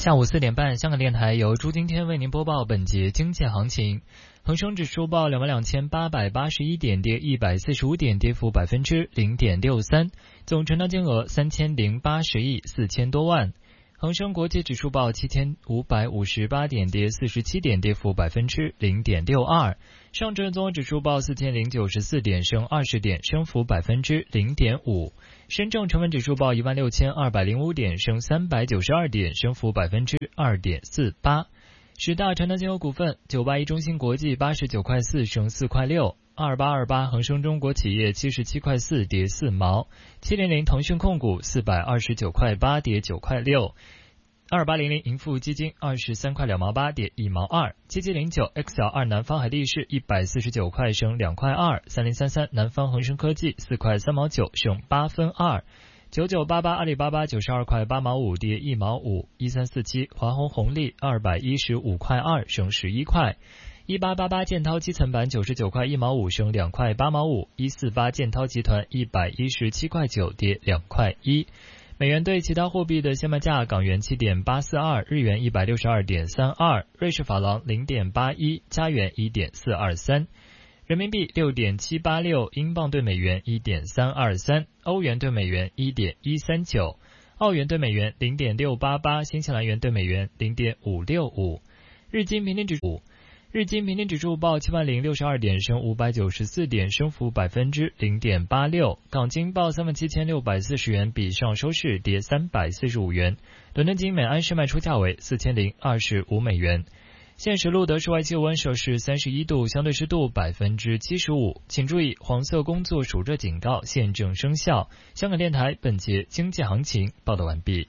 下午4点半，香港电台由朱今天为您播报本节经济行情。恒生指数报22,881点，跌145点，跌幅0.63%，总成交金额3080亿4000多万。恒生国际指数报7558点，跌47点，跌幅0.62%。上证综合指数报4094点，升20点，升幅0.5%。深证成分指数报16205点，升392点，升幅2.48%。十大成交金额股份：981中芯国际89块4，升4块6；2828恒生中国企业77块4，跌4毛；700腾讯控股429块8，跌9块6；2800盈富基金23块2毛8，跌1毛2；7709 XL2南方海力士149块，升2块2；3033南方恒生科技4块3毛9，升8分2；9988阿里巴巴92块8毛5，跌1毛5；1347华虹红利215块2，升11块；1888建滔基层板99块1毛5，升2块8毛5；148建滔集团117块9，跌2块1。美元对其他货币的现卖价：港元7.842，日元162.32，瑞士法郎0.81，加元1.423。人民币6.786，英镑对美元1.323，欧元对美元1.139，澳元对美元0.688，新西兰元对美元0.565。日经平均指数报70062点，升594点，升幅0.86%。港金报37640元，比上收市跌345元。伦敦金每安士卖出价为4025美元。现时录得室外气温摄氏31度，相对湿度75%。请注意，黄色工作暑热警告现正生效。香港电台本节经济行情报道完毕。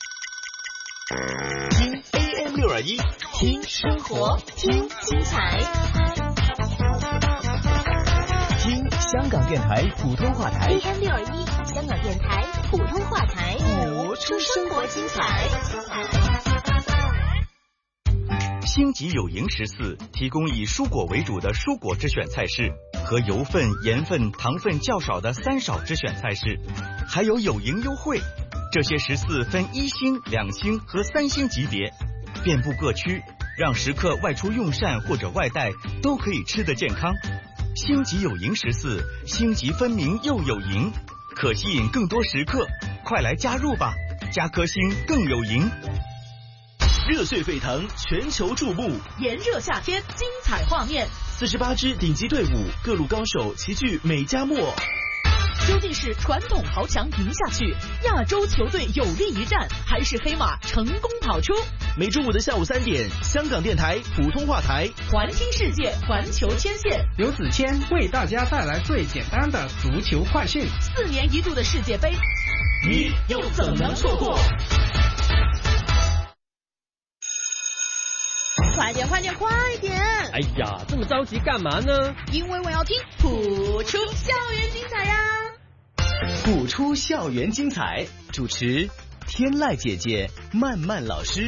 听 AM621，听生活，听精彩，听香港电台普通话台。 AM621，香港电台普通话台， 活出生活精彩。星级有营14提供以蔬果为主的蔬果之选菜式和油分、盐分、糖分较少的3少之选菜式，还有有营优惠。这些14分1星、2星和3星级别，遍布各区，让食客外出用膳或者外带都可以吃得健康。星级有营14，星级分明又有营，可吸引更多食客，快来加入吧！加颗星更有营。热血沸腾，全球注目， 炎热夏天，精彩画面 ，48支顶级队伍，各路高手齐聚美加墨。 究竟是传统豪强赢下去，亚洲球队有力一战，还是黑马成功跑出？ 每周五的下午3点，香港电台普通话台， 环听世界，环球牵线， 刘子谦为大家带来最简单的足球快讯。 4年1度的世界杯， 你又怎能错过？ 快点！ 哎呀，这么着急干嘛呢？ 因为我要听普出校园精彩呀！ 普出校园精彩，主持天籁姐姐、曼曼老师。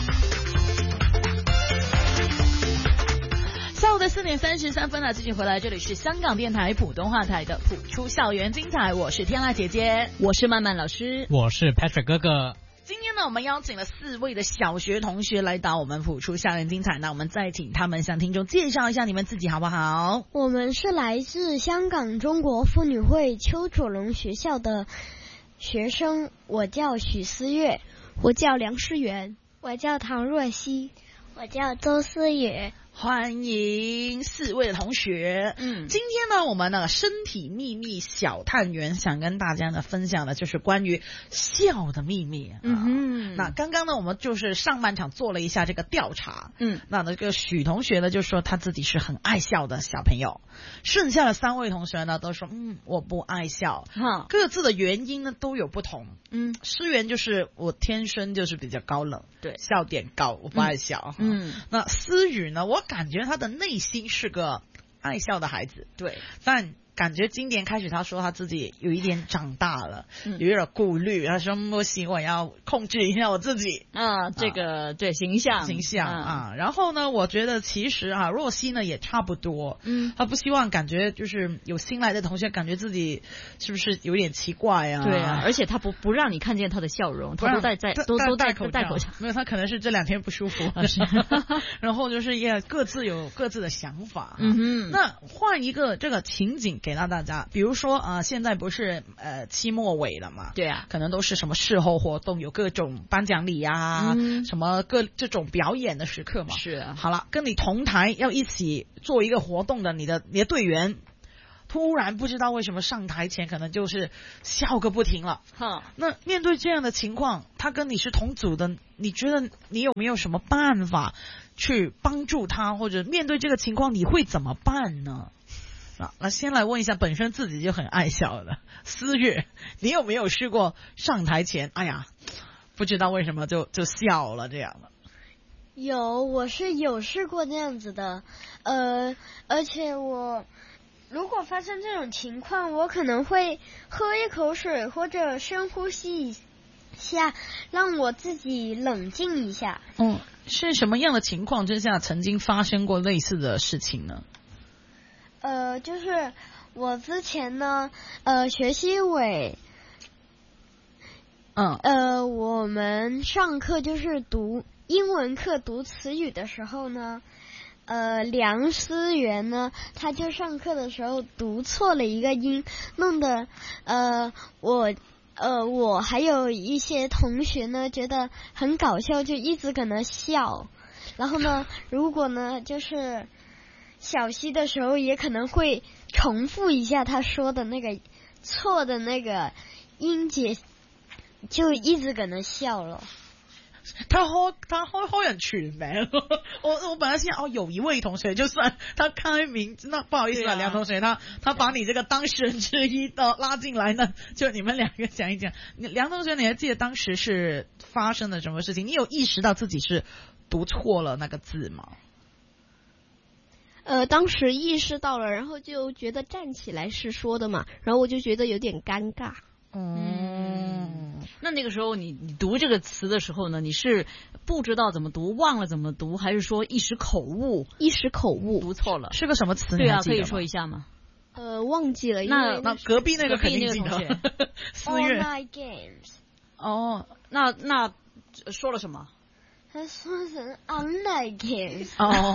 下午的4点33分了，继续回来，这里是香港电台普通话台的普出校园精彩，我是天籁姐姐， 我是曼曼老师， 我是 Patrick 哥哥。 今天呢，我们邀请了4位的小学同学来到我们普出校园精彩，那我们再请他们向听众介绍一下你们自己好不好？ 我们是来自香港中国妇女会邱佐龙学校的学生，我叫许思月， 我叫梁诗媛， 我叫唐若曦， 我叫周思雨。 欢迎4位的同学。今天呢，我们身体秘密小探员想跟大家呢分享的就是关于笑的秘密。那刚刚呢，我们就是上半场做了一下这个调查。那这个许同学呢就说他自己是很爱笑的小朋友，剩下的3位同学呢都说我不爱笑。各自的原因呢都有不同。诗媛就是我天生就是比较高冷，对，笑点高，我不爱笑。那思雨呢，我感觉他的内心是个爱笑的孩子，对，但感觉今年开始他说他自己有一点长大了，有一点顾虑，他说不行，我要控制一下我自己这个对形象然后呢，我觉得其实若曦呢也差不多，他不希望感觉就是有新来的同学感觉自己是不是有点奇怪啊？ 对啊，而且他不让你看见他的笑容，他都戴口罩， 没有，他可能是这2天不舒服，然后就是也各自有各自的想法。那换一个这个情景给到大家，比如说现在不是期末尾了嘛？ 对啊， 可能都是什么事后活动，有各种颁奖礼啊，什么这种表演的时刻嘛。 是啊， 好了，跟你同台要一起做一个活动的你的队员，突然不知道为什么上台前可能就是笑个不停了。那面对这样的情况，他跟你是同组的，你觉得你有没有什么办法去帮助他，或者面对这个情况你会怎么办呢？那先来问一下本身自己就很爱笑的思月，你有没有试过上台前哎呀不知道为什么就笑了这样的？ 有，我是有试过这样子的，而且我如果发生这种情况，我可能会喝一口水或者深呼吸一下，让我自己冷静一下。 是什么样的情况之下曾经发生过类似的事情呢？ 就是我之前呢，学习委，我们上课就是读英文课读词语的时候呢，梁思源呢，他就上课的时候读错了一个音，弄得我还有一些同学呢觉得很搞笑，就一直搁那笑。然后呢，如果呢就是小溪的时候也可能会重复一下他说的那个错的那个音节，就一直搁那笑了。 他好人全名我本来想有一位同学就算他开名，那不好意思啊，梁同学他把你这个当事人之一的拉进来呢，就你们2个讲一讲。梁同学，你还记得当时是发生了什么事情？你有意识到自己是读错了那个字吗？ 当时意识到了，然后就觉得站起来是说的嘛，然后我就觉得有点尴尬。 那个时候你读这个词的时候呢，你是不知道怎么读，忘了怎么读，还是说一时口误读错了？是个什么词？ 对啊，可以说一下吗？ 忘记了。 那隔壁那个肯定记得。 All my games。 那说了什么？ 他说成 online games。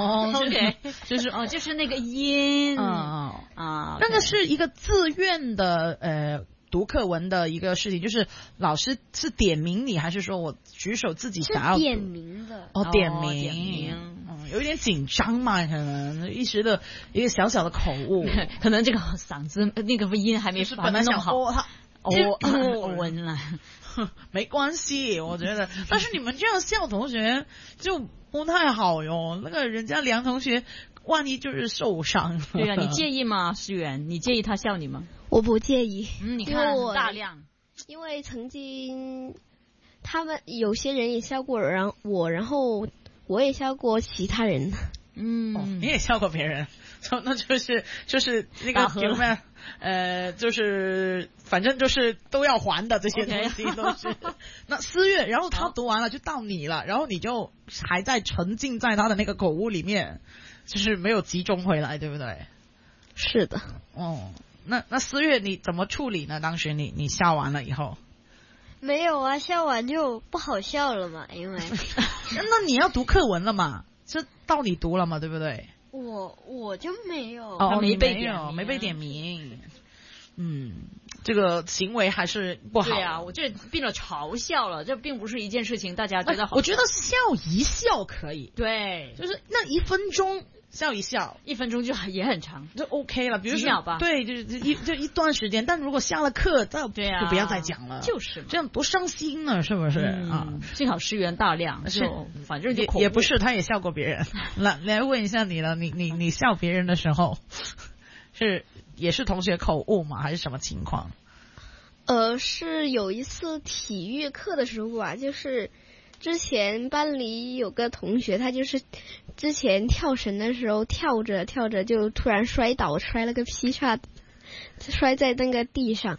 OK， 就是那个音那个是一个自愿的读课文的一个事情，就是老师是点名你，还是说我举手自己想要读？ 是点名的。 点名。有一点紧张嘛，可能一时的一个小小的口误， 可能这个嗓子那个音还没把它弄好。温了。 没关系，我觉得。但是你们这样笑同学就不太好哟，那个人家梁同学万一就是受伤了。 对啊，你介意吗，思源？你介意他笑你吗？ 我不介意。 你看很大量。 因为曾经他们有些人也笑过我，然后我也笑过其他人。 你也笑过别人，那就是那个有没有就是反正就是都要还的这些东西都是。那思月，然后他读完了就到你了，然后你就还在沉浸在他的那个口误里面，就是没有集中回来，对不对？ 是的。 那思月你怎么处理呢？当时你笑完了以后？ 没有啊，笑完就不好笑了嘛，因为那你要读课文了嘛，这到你读了嘛，对不对？ 我就没有。 没被点名。这个行为还是不好。 对啊，我这变了嘲笑了，这并不是一件事情大家觉得好。 我觉得笑一笑可以。 对， 就是那1分钟笑一笑 ，1分钟就也很长， 就 OK 了。比如几秒吧。 对，就一段时间。但如果下了课，就不要再讲了。 就是这样多伤心呢，是不是？ 幸好师源大量，反正也不是，他也笑过别人。来问一下你了，你笑别人的时候也是同学口误吗？还是什么情况？ 是有一次体育课的时候啊，就是之前班里有个同学，他就是之前跳绳的时候跳着跳着就突然摔倒，摔了个劈叉，摔在那个地上。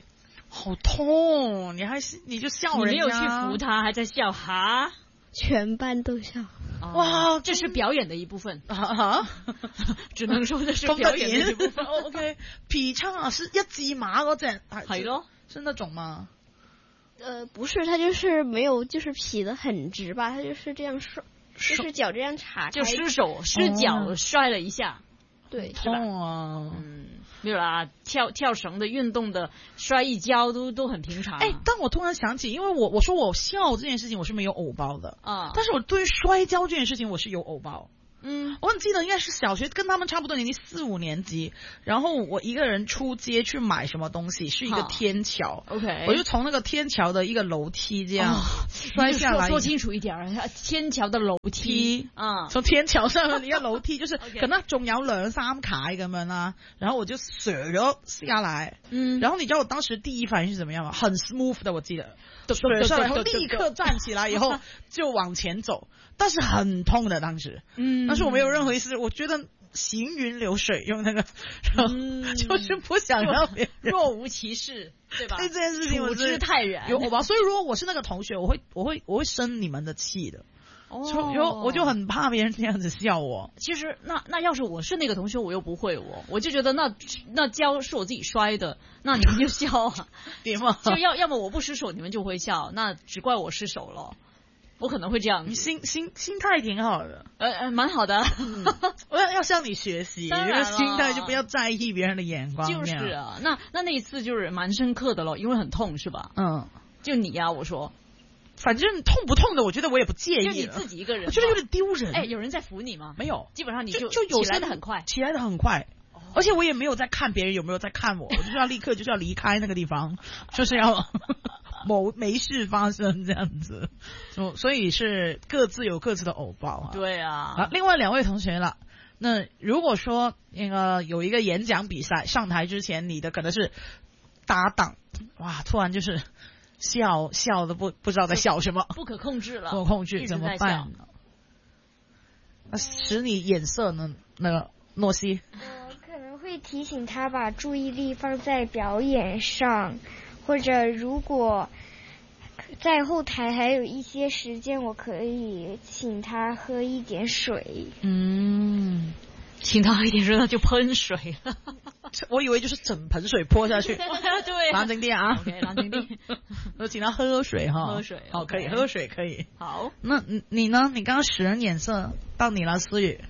好痛！你就笑人家， 你没有去扶他，还在笑哈？ 全班都笑。 哇，这是表演的一部分啊！只能說這是表演的一部分。 OK， 劈叉啊，是一字馬嗰隻， 係咯， 是那種嗎？ 不是，他就是没有，就是劈得很直吧，他就是这样摔，就是脚这样岔开， 就失腳摔了一下， 对， 痛啊！ 没有啦，跳繩的運動的摔一跤都很平常。 但我突然想起，因為我說我笑這件事情我是沒有偶包的啊，但是我對於摔跤這件事情我是有偶包。我很記得應該是小學跟他們差不多年紀4、5年級，然後我一個人出街去買什麼東西，是一個天橋 ，OK， 我就從那個天橋的一個樓梯這樣摔下來。 說清楚一點，天橋的樓梯啊， 從天橋上的一個樓梯，就是可能仲有2、3階咁樣啦，然後我就瀡咗下來，然後你知道我當時第一反應是怎麼樣嗎？很 smooth 的，我記得，瀡上來，然後立刻站起來以後就往前走。但是很痛的當時，但是我沒有任何意思，我覺得行雲流水用那個，就是不想讓別人若無其事，對吧？ 對這件事情我是處之泰然， 有偶包，所以如果我是那個同學，我會生你們的氣的。我就很怕別人這樣子笑我。 其實那要是我是那個同學，我又不會我就覺得那跤是我自己摔的，那你們就笑啊， 點嘛？ 就要麼我不失手，你們就會笑，那只怪我失手了。我可能會這樣， 你心態挺好的， 蠻好的。 我要向你學習，這個心態就不要在意別人的眼光。 就是啊，那一次就是蠻深刻的咯，因為很痛是吧？就你呀，我說， 反正痛不痛的，我覺得我也不介意。 就你自己一個人， 我覺得有點丟人。 有人在扶你嗎？ 沒有， 基本上你就有起來得很快， 而且我也沒有在看別人有沒有在看我，我就是要立刻就是要離開那個地方，就是要沒事發生這樣子，所以是各自有各自的偶包啊。 對啊。 好，另外2位同學了，那如果說有一個演講比賽上台之前，你的可能是搭檔，哇，突然就是笑的不知道在笑什麼， 不可控制了， 不可控制怎麼辦呢？使你眼色呢？那個諾西， 我可能會提醒他把注意力放在表演上，或者如果在後台還有一些時間，我可以請他喝一點水。 請他喝一點水，那就噴水了。 我以為就是整盆水潑下去。對，冷靜啲啊。 OK， 冷靜啲。 我請他喝水哈。 喝水。 好，可以喝水，可以。 好。 那你呢？你剛剛使人眼色，到你了，思雨。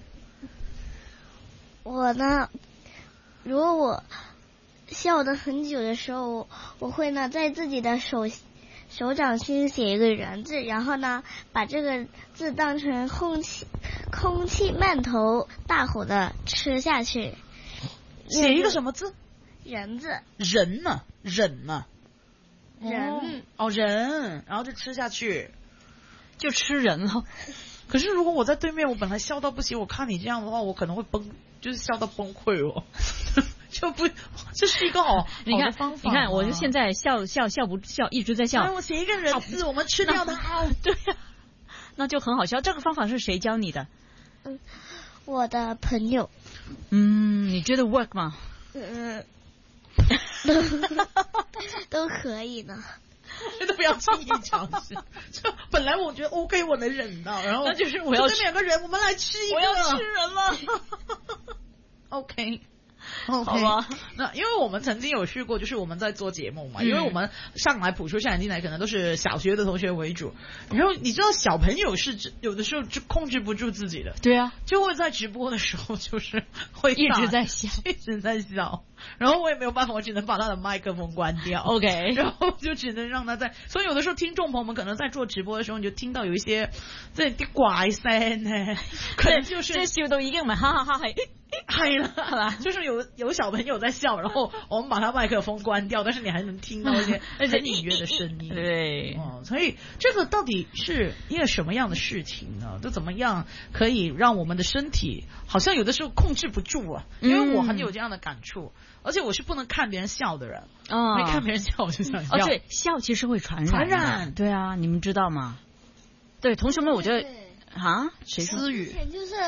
我呢，如果我笑得很久的時候，我會呢在自己的手掌心寫一個人字，然後呢把這個字當成空氣饅頭，大口的吃下去。 寫一個什麼字？ 人字。 人呢？忍呢？ 人。 人，然後就吃下去， 就吃人了。 可是如果我在對面，我本來笑到不行，我看你這樣的話，我可能會就是笑到崩潰哦。就不，這是一個好的方法。 你看，我就現在笑，一直在笑。 我寫一個人字，我們吃掉它。 對呀，那就很好笑。這個方法是誰教你的？ 我的朋友。 你覺得 work 嗎？ 都可以呢。 都不要輕易嘗試。就本來我覺得 OK， 我能忍到，然後那就是我要對面2個人，我們來吃一個。 我要吃人了。 OK。 好吧， 那因為我們曾經有試過，就是我們在做節目嘛，因為我們上來普出下來進來可能都是小學的同學為主，然後你知道小朋友是有的時候就控制不住自己的， 對啊， 就會在直播的時候就是會一直在笑， 然後我也沒有辦法，我只能把他的麥克風關掉 ，OK， 然後就只能讓他在，所以有的時候聽眾朋友們可能在做直播的時候，你就聽到有一些這啲怪聲呢，可能就是這笑到已經唔係哈哈哈係。 係啦，就是有小朋友在笑，然後我們把他麥克風關掉，但是你還能聽到一些很隱約的聲音。 對， 所以這個到底是一個什麼樣的事情呢？就怎麼樣可以讓我們的身體好像有的時候控制不住啊？因為我很有這樣的感觸，而且我是不能看別人笑的人。沒看別人笑我就想笑。 對，笑其實會傳染。對啊，你們知道嗎？對，同學們，我覺得。啊？誰說？ 以前就是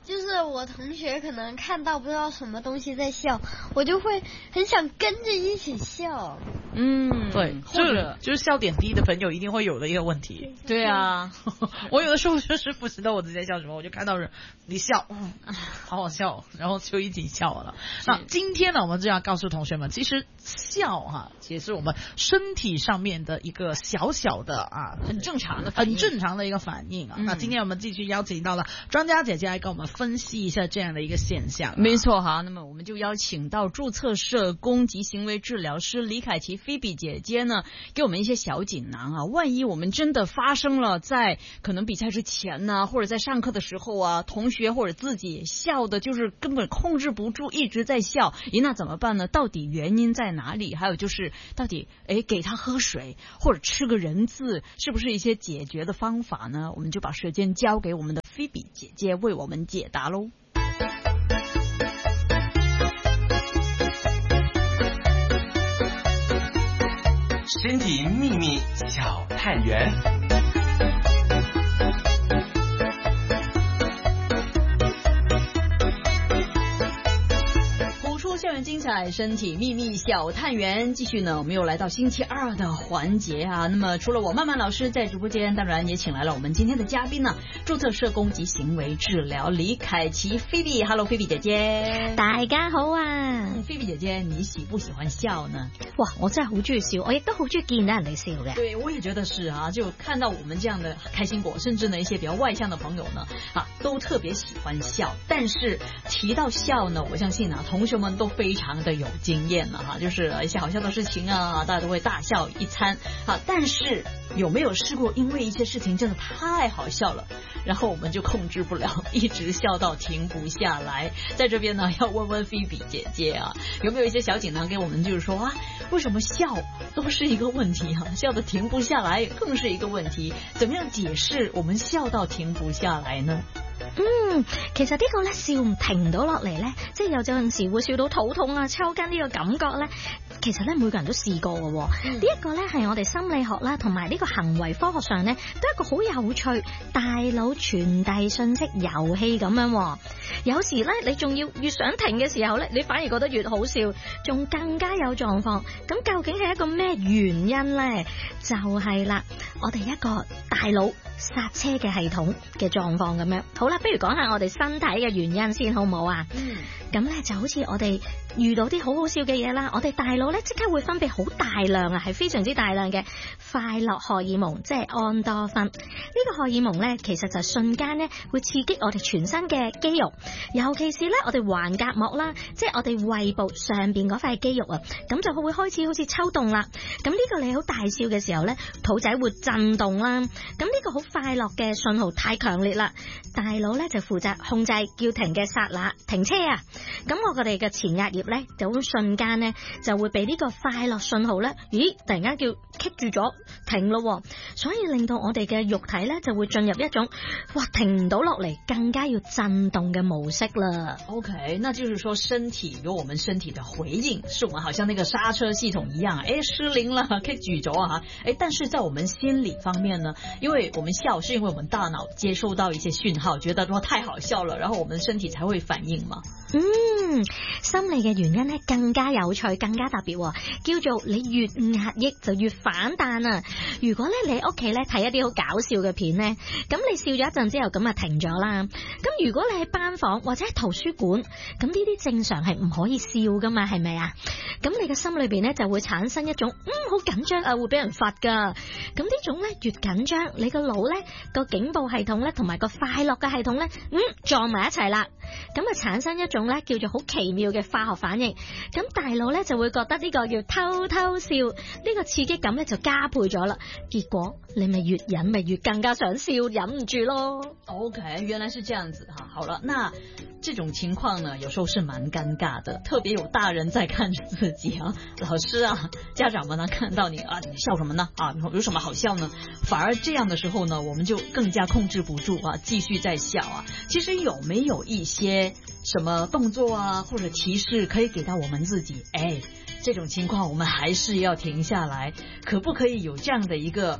就是我同学可能看到不知道什么东西在笑，我就会很想跟着一起笑。 对，或者就是笑点低的朋友一定会有的一个问题。 对啊， 我有的时候就是不知道我自己在笑什么，我就看到人你笑，好好笑，然后就一起笑了。那今天呢，我们就要告诉同学们，其实笑也是我们身体上面的一个小小的很正常的一个反应啊。那今天我们继续邀请到了专家姐姐来跟我们分析一下这样的一个现象。 没错哈，那么我们就邀请到注册社工及行为治疗师李凯琪菲比姐姐呢，给我们一些小锦囊啊。万一我们真的发生了在可能比赛之前呢，或者在上课的时候啊，同学或者自己笑的就是根本控制不住，一直在笑，那怎么办呢？到底原因在哪里？还有就是到底给他喝水或者吃个人字，是不是一些解决的方法呢？我们就把时间交给我们的菲比姐姐为我们解答喽。 身体秘密小探员。 校园精彩，身体秘密小探员。继续呢，我们又来到星期二的环节啊。那么除了我曼曼老师在直播间，当然也请来了我们今天的嘉宾呢，注册社工及行為治療李凱琪菲比。Hello， 菲比姐姐， 大家好啊。 菲比姐姐，你喜不喜歡笑呢？ 哇，我真係好中意笑，我亦都好中意見到人哋笑嘅。 對，我也覺得是啊，就看到我們這樣的開心果，甚至呢一些比較外向的朋友呢，都特別喜歡笑。但是提到笑呢，我相信啊，同學們都非常的有經驗了哈，就是一些好笑的事情啊，大家都會大笑一餐啊。但是有沒有試過因為一些事情真的太好笑了，然後我們就控制不了，一直笑到停不下來？在這邊呢，要問問菲比姐姐啊，有沒有一些小錦囊給我們，就是說啊，為什麼笑都是一個問題啊，笑得停不下來更是一個問題？怎麼樣解釋我們笑到停不下來呢？ 其實呢個咧笑唔停到落嚟咧，即係有陣時會笑到肚痛啊、抽筋呢個感覺咧，其實咧每個人都試過嘅。呢一個咧係我哋心理學啦，同埋呢個行為科學上咧，都係一個好有趣大腦傳遞信息遊戲咁樣。有時咧你仲要越想停嘅時候咧，你反而覺得越好笑，仲更加有狀況。咁究竟係一個咩原因咧？就係啦，我哋一個大腦剎車嘅系統嘅狀況咁樣。好啦，不如講下我哋身體嘅原因先好唔好啊？咁咧就好似我哋遇到啲好好笑嘅嘢啦，我哋大腦咧即刻會分泌好大量啊，係非常之大量嘅快樂荷爾蒙，即係安多芬。呢個荷爾蒙咧，其實就瞬間咧會刺激我哋全身嘅肌肉，尤其是咧我哋橫膈膜啦，即係我哋胃部上邊嗰塊肌肉啊，咁就會開始好似抽動啦。咁呢個你好大笑嘅時候咧，肚仔會震動啦。咁呢個好快樂嘅信號太強烈啦，大腦咧就負責控制叫停嘅剎那停車啊。咁我哋嘅前額葉咧就會瞬間咧就會被呢個快樂信號咧，突然間叫棘住咗停咯，所以令到我哋嘅肉體咧就會進入一種停唔到落嚟，更加要震動嘅模式啦。 OK， 那就是說身體有我們身體的回應，是我們好像那個剎車系統一樣，失靈了，棘住咗啊，但是在我們心理方面呢，因為我們笑是因為我們大腦接收到一些訊號，覺得太好笑了，然後我們身體才會反應嘛。 心理嘅原因咧更加有趣，更加特別，叫做你越壓抑就越反彈啊！如果咧你喺屋企咧睇一啲好搞笑嘅片咧，咁你笑咗一陣之後咁啊停咗啦。咁如果你喺班房或者喺圖書館，咁呢啲正常係唔可以笑噶嘛，係咪啊？咁你嘅心裏邊咧就會產生一種好緊張啊，會俾人罰噶。咁呢種咧越緊張，你個腦咧個警報系統咧同埋個快樂嘅系統咧撞埋一齊啦，咁啊產生一種咧叫做好奇妙嘅化學反應，咁大腦咧就會覺得呢個叫偷偷笑，呢個刺激感咧就加倍咗啦，結果你咪越忍咪越更加想笑，忍唔住咯。 OK， 原來是這樣子哈。好了，那這種情況呢，有時候是蠻尷尬的，特別有大人在看着自己啊，老師啊，家長們呢看到你啊，你笑什麼呢？啊，有什麼好笑呢？反而這樣的時候呢，我們就更加控制不住啊，繼續在笑啊。其實有沒有一些什麼動作啊，或者提示可以給到我們自己？這種情況我們還是要停下來，可不可以有這樣的一個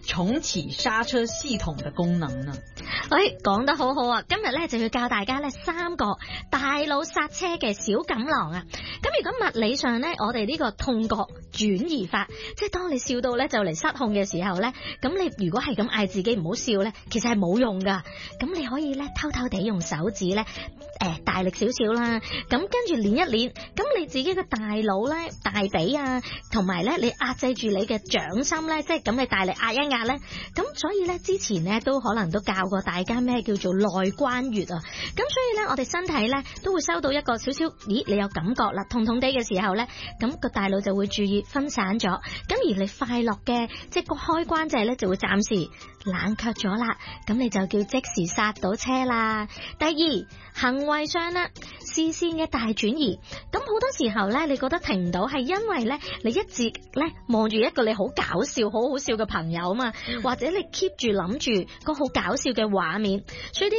重啟剎車系統嘅功能呢？ 講得好好啊！今日咧就要教大家咧3個大腦剎車嘅小錦囊啊！咁如果物理上咧，我哋呢個痛覺轉移法，即係當你笑到咧就嚟失控嘅時候咧，咁你如果係咁嗌自己唔好笑咧，其實係冇用噶。咁你可以咧偷偷地用手指咧，大力少少啦，咁跟住練一練，咁你自己嘅大腦咧、大髀啊，同埋咧你壓制住你嘅掌心咧，即係咁你大力壓一壓咧，咁所以咧之前咧都可能都教過大家咩叫做內關穴啊，咁所以咧我哋身體咧都會收到一個少少，咦你有感覺啦，痛痛地嘅時候咧，咁個大腦就會注意分散咗，咁而你快樂嘅即係個開關掣咧就會暫時冷卻咗啦，咁你就叫即時剎到車啦。第二，行為上咧視線嘅大轉移，咁好多時候咧你覺得停唔到，係因為咧你一直咧望住一個你好搞笑、好好笑嘅朋友嘛，或者你 keep 住諗住個好搞笑嘅畫面，所以